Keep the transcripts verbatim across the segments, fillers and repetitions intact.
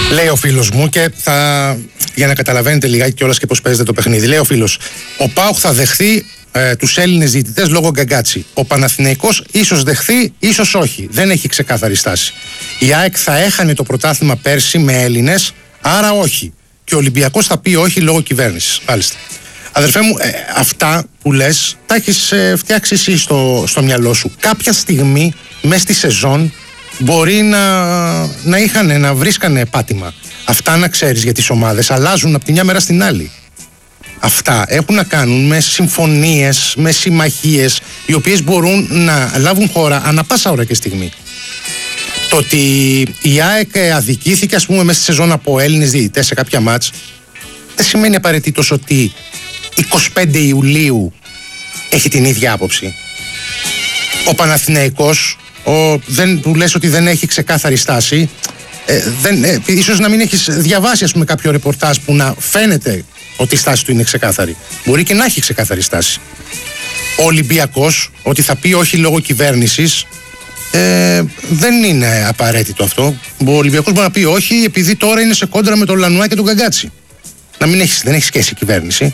Λέει ο φίλος μου, και θα, για να καταλαβαίνετε λιγάκι κιόλας και πώς παίζεται το παιχνίδι. Λέει ο φίλος, ο ΠΑΟΚ θα δεχθεί ε, τους Έλληνες διαιτητές λόγω Γκαγκάτσι. Ο Παναθηναϊκός ίσως δεχθεί, ίσως όχι. Δεν έχει ξεκάθαρη στάση. Η ΑΕΚ θα έχανε το πρωτάθλημα πέρσι με Έλληνες, άρα όχι. Και ο Ολυμπιακός θα πει όχι λόγω κυβέρνησης. Μάλιστα. Αδερφέ μου, ε, αυτά που λες τα έχεις ε, φτιάξει εσύ στο, στο μυαλό σου. Κάποια στιγμή μέσα στη σεζόν μπορεί να, να είχαν, να βρίσκανε πάτημα. Αυτά, να ξέρεις, για τις ομάδες αλλάζουν από τη μια μέρα στην άλλη. Αυτά έχουν να κάνουν με συμφωνίες, με συμμαχίες, οι οποίες μπορούν να λάβουν χώρα ανά πάσα ώρα και στιγμή. Το ότι η ΑΕΚ αδικήθηκε, ας πούμε, μέσα στη σεζόν από Έλληνες διαιτητές σε κάποια μάτς, δεν σημαίνει απαραίτητος ότι εικοστή πέμπτη Ιουλίου έχει την ίδια άποψη. Ο Παναθηναϊκός, ο, δεν, που λες ότι δεν έχει ξεκάθαρη στάση, ε, δεν, ε, ίσως να μην έχεις διαβάσει, ας πούμε, κάποιο ρεπορτάζ που να φαίνεται ότι η στάση του είναι ξεκάθαρη. Μπορεί και να έχει ξεκάθαρη στάση. Ο Ολυμπιακός, ότι θα πει όχι λόγω κυβέρνησης, ε, δεν είναι απαραίτητο αυτό. Ο Ολυμπιακός μπορεί να πει όχι επειδή τώρα είναι σε κόντρα με τον Λανουά και τον Γκαγκάτσι. Να μην έχει, δεν έχει σχέση η κυβέρνηση.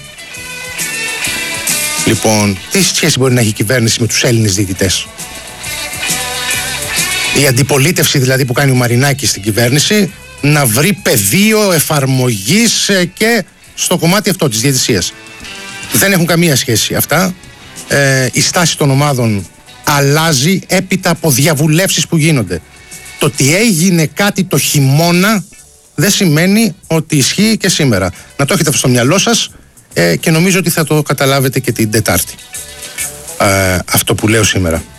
Λοιπόν, τι σχέση μπορεί να έχει η κυβέρνηση με τους Έλληνες διαιτητές? Η αντιπολίτευση δηλαδή που κάνει ο Μαρινάκης στην κυβέρνηση να βρει πεδίο εφαρμογής και στο κομμάτι αυτό της διαιτησίας. Δεν έχουν καμία σχέση αυτά. Ε, η στάση των ομάδων αλλάζει έπειτα από διαβουλεύσεις που γίνονται. Το ότι έγινε κάτι το χειμώνα δεν σημαίνει ότι ισχύει και σήμερα. Να το έχετε στο μυαλό σας ε, και νομίζω ότι θα το καταλάβετε και την Τετάρτη. Ε, αυτό που λέω σήμερα.